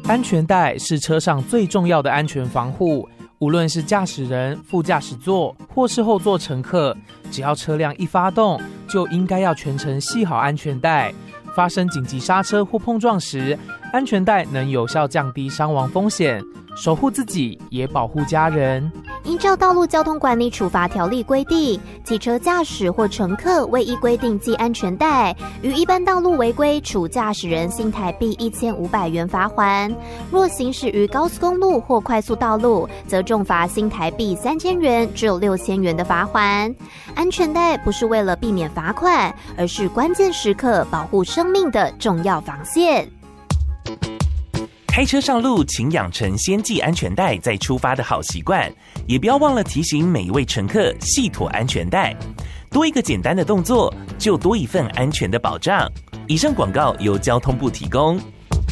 安全带是车上最重要的安全防护，无论是驾驶人、副驾驶座或是后座乘客，只要车辆一发动，就应该要全程系好安全带。发生紧急刹车或碰撞时，安全带能有效降低伤亡风险，守护自己也保护家人。 依照《道路交通管理处罚条例》规定，汽车驾驶或乘客未依规定系安全带，于一般道路违规，处驾驶人新台币1500元罚锾；若行驶于高速公路或快速道路，则重罚新台币3000元至6000元的罚锾。安全带不是为了避免罚款，而是关键时刻保护生命的重要防线。 开车上路，请养成先系安全带再出发的好习惯，也不要忘了提醒每一位乘客系妥安全带。多一个简单的动作，就多一份安全的保障。以上广告由交通部提供。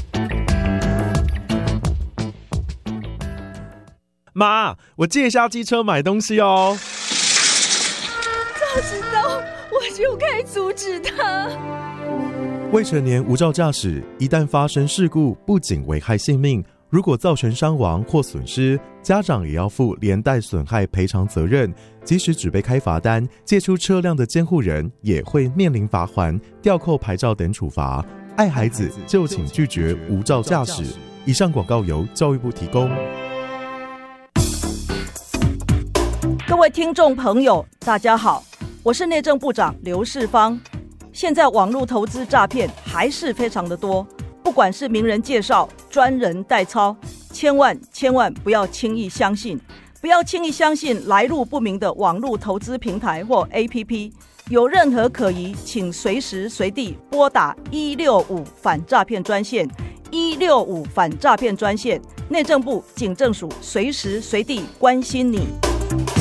妈，我借一下机车买东西哦。 早知道我就该阻止他。 未成年无照驾驶，一旦发生事故，不仅危害性命，如果造成伤亡或损失，家长也要负连带损害赔偿责任。即使只被开罚单，借出车辆的监护人也会面临罚锾、吊扣牌照等处罚。爱孩子就请拒绝无照驾驶。以上广告由教育部提供。 各位听众朋友，大家好，我是内政部长刘世芳。现在网络投资诈骗还是非常的多，不管是名人介绍、专人代操，千万不要轻易相信，不要轻易相信来路不明的网络投资平台或 APP。有任何可疑，请随时随地拨打165反诈骗专线，165反诈骗专线，内政部警政署随时随地关心你。